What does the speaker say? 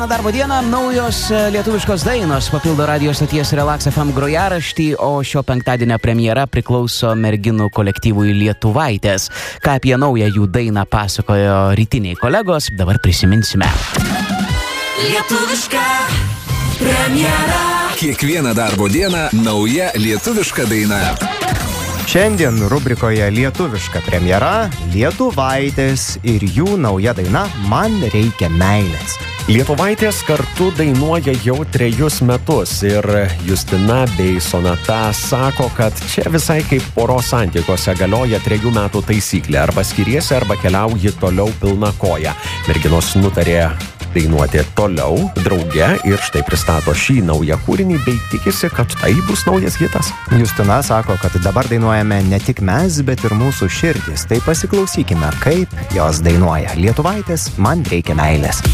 Darbo dieną naujos lietuviškos dainos papildo radio stoties Relax FM grojaraštį, o šio penktadienio premjera priklauso merginų kolektyvui Lietuvaitės. Ką apie naują jų dainą pasakojo rytiniai kolegos, dabar prisiminsime. Lietuviška premjera. Kiekvieną darbo dieną nauja lietuviška daina. Šiandien rubrikoje Lietuviška premjera Lietuvaitės ir jų nauja daina Man reikia meilės. Lietuvaitės kartu dainuoja jau 3 metus ir Justina bei Sonata sako, kad čia visai kaip poros santykiuose galioja 3 metų taisyklė. Arba skiriesi, arba keliauji toliau pilna koja. Merginos nutarė dainuoti toliau drauge ir štai pristato šį naują kūrinį bei tikisi, kad tai bus naujas hitas. Justina sako, kad dabar dainuojame ne tik mes, bet ir mūsų širdis. Tai pasiklausykime, kaip jos dainuoja. Lietuvaitės Man reikia meilės.